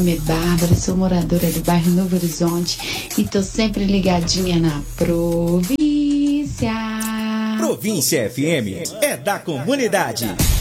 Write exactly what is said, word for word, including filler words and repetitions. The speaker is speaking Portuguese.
nome é Bárbara, sou moradora do bairro Novo Horizonte e tô sempre ligadinha na Província. Província F M é da comunidade.